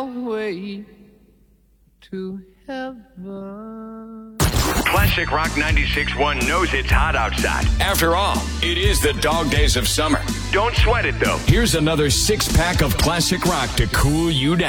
long way to heaven. Classic Rock 96.1 knows it's hot outside. After all, it is the dog days of summer. Don't sweat it, though. Here's another 6-pack of classic rock to cool you down.